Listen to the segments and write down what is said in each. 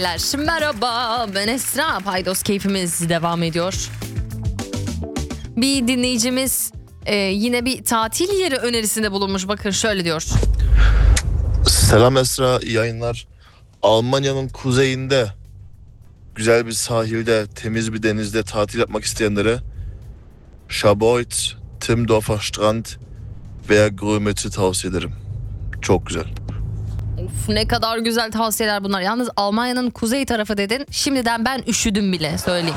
Merhaba, ben Esra. Paydos keyfimiz devam ediyor. Bir dinleyicimiz yine bir tatil yeri önerisinde bulunmuş. Bakın şöyle diyor. Selam Esra, iyi yayınlar. Almanya'nın kuzeyinde güzel bir sahilde, temiz bir denizde tatil yapmak isteyenlere Schaboid, Timmendorfer Strand veya Grömit'i tavsiye ederim. Çok güzel. Of, ne kadar güzel tavsiyeler bunlar. Yalnız Almanya'nın kuzey tarafı dedin. Şimdiden ben üşüdüm bile, söyleyeyim.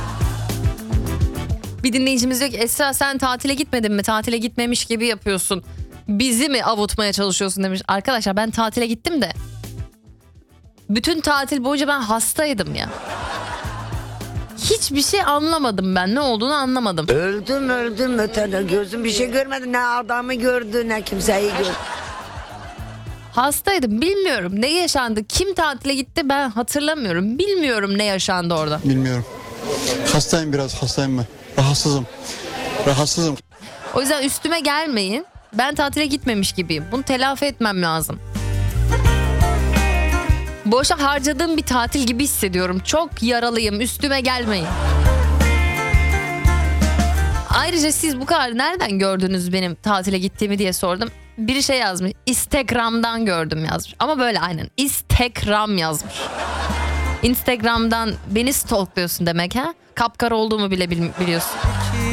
Bir dinleyicimiz diyor ki Esra sen tatile gitmedin mi? Tatile gitmemiş gibi yapıyorsun. Bizi mi avutmaya çalışıyorsun demiş. Arkadaşlar ben tatile gittim de bütün tatil boyunca ben hastaydım ya. Hiçbir şey anlamadım ben. Ne olduğunu anlamadım. Öldüm ötede. Gözüm bir şey görmedi. Ne adamı gördü ne kimseyi gördü. Hastaydım, bilmiyorum ne yaşandı. Kim tatile gitti ben hatırlamıyorum. Bilmiyorum ne yaşandı orada. Bilmiyorum. Hastayım ben. Rahatsızım. O yüzden üstüme gelmeyin. Ben tatile gitmemiş gibiyim. Bunu telafi etmem lazım. Boşa harcadığım bir tatil gibi hissediyorum. Çok yaralıyım. Üstüme gelmeyin. Ayrıca siz bu kadar nereden gördünüz benim tatile gittiğimi diye sordum. Biri şey yazmış. Instagram'dan gördüm yazmış. Ama böyle aynen. Instagram yazmış. Instagram'dan beni stalkluyorsun demek ha? Kapkara olduğumu bile biliyorsun.